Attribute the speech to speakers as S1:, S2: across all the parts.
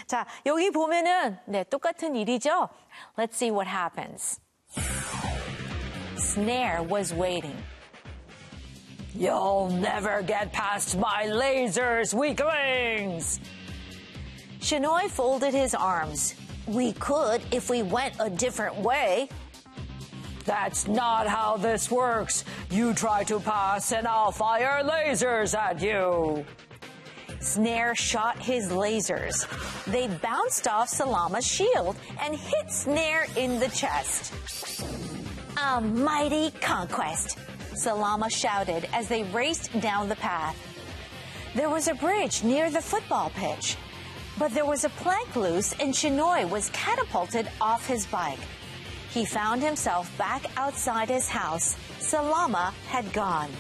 S1: 자, 여기 보면은 네, 똑같은 일이죠. Let's see what happens. Snare was waiting. You'll never get past my lasers, weaklings! Shinoy folded his arms. We could if we went a different way. That's not how this works. You try to pass and I'll fire lasers at you. Snare shot his lasers. They bounced off Salama's shield and hit Snare in the chest. A mighty conquest, Salama shouted as they raced down the path. There was a bridge near the football pitch, but there was a plank loose and Shinoy was catapulted off his bike. He found himself back outside his house. Salama had gone.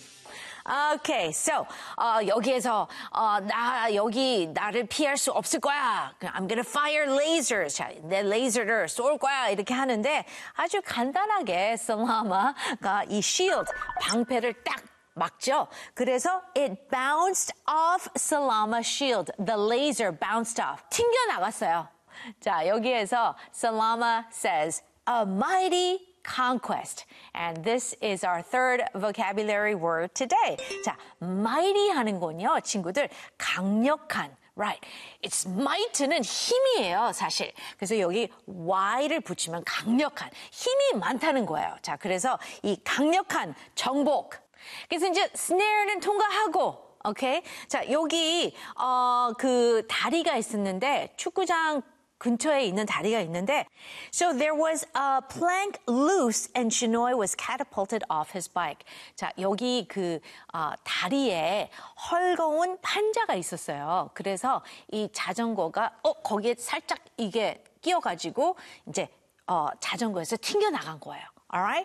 S1: Okay, so 여기에서 나 여기 나를 피할 수 없을 거야. I'm gonna fire lasers. 자, 내 레이저를 쏠 거야. 이렇게 하는데 아주 간단하게 Salama가 이 shield 방패를 딱 막죠. 그래서 it bounced off Salama's shield. The laser bounced off. 튕겨 나갔어요. 자, 여기에서 Salama says, a mighty conquest. And this is our third vocabulary word today. 자, mighty 하는 건요, 친구들, 강력한. Right. It's might는 힘이에요, 사실. 그래서 여기 y를 붙이면 강력한, 힘이 많다는 거예요. 자, 그래서 이 강력한 정복. 그래서 이제 snare는 통과하고, 오케이? 자, 여기 그 다리가 있었는데 축구장 근처에 있는 다리가 있는데 So there was a plank loose and Shinoy was catapulted off his bike. 자, 여기 그 다리에 헐거운 판자가 있었어요. 그래서 이 자전거가 거기에 살짝 이게 끼어가지고 이제 자전거에서 튕겨나간 거예요. Alright?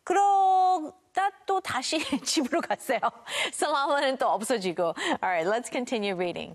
S1: 그러다 또 다시 집으로 갔어요. 살라마는 또 없어지고. Alright, let's continue reading.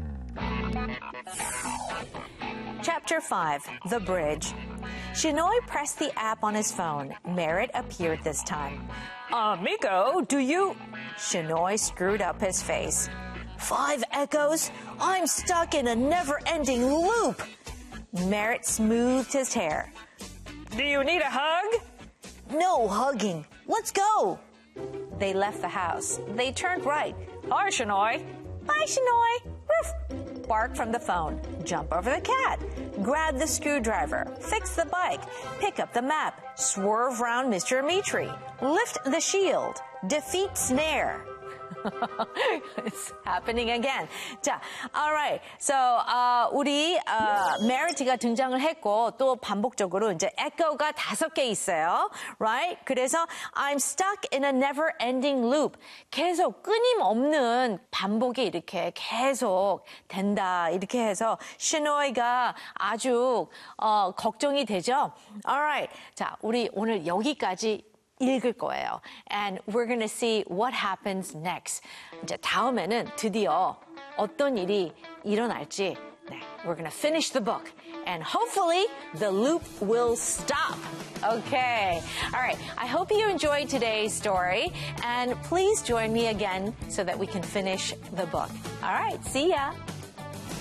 S1: Chapter 5, The Bridge. Shinoy pressed the app on his phone. Merritt appeared this time. Amigo, do you... Shinoy screwed up his face. 5 echoes? I'm stuck in a never-ending loop. Merritt smoothed his hair. Do you need a hug? No hugging. Let's go. They left the house. They turned right. Hi, Shinoy. Bye, Shinoy. Woof. Bark from the phone. Jump over the cat. Grab the screwdriver. Fix the bike. Pick up the map. Swerve round Mr. Mitri. Lift the shield. Defeat Snare. It's happening again. 자, alright. So, 우리, Merritt가 등장을 했고, 또 반복적으로 이제 echo가 5개 있어요. Right? 그래서, I'm stuck in a never-ending loop. 계속 끊임없는 반복이 이렇게 계속 된다. 이렇게 해서, Shinoy가 아주, 걱정이 되죠? Alright. 자, 우리 오늘 여기까지 읽을 거예요. And we're going to see what happens next. 이제 다음에는 드디어 어떤 일이 일어날지. 네, we're going to finish the book. And hopefully the loop will stop. Okay. All right. I hope you enjoyed today's story. And please join me again so that we can finish the book. All right. See ya.